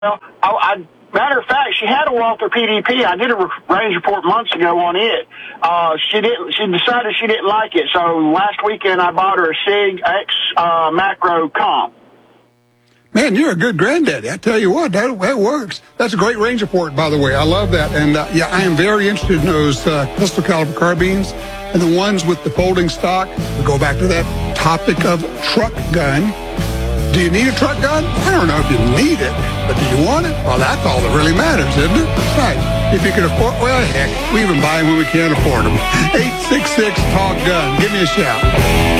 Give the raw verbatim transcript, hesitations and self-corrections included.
Well, I, I, matter of fact, she had a Walther P D P. I did a range report months ago on it. Uh, she didn't. She decided she didn't like it. So last weekend I bought her a Sig X uh, Macro Comp. Man, you're a good granddaddy. I tell you what, that, that works. That's a great range report, by the way. I love that. And uh, yeah, I am very interested in those uh, pistol caliber carbines and the ones with the folding stock. We go back to that topic of truck gun. Do you need a truck gun? I don't know if you need it, but do you want it? Well, that's all that really matters, isn't it? Right. If you can afford, well, heck, we even buy them when we can't afford them. eight six six, talk gun. Give me a shout.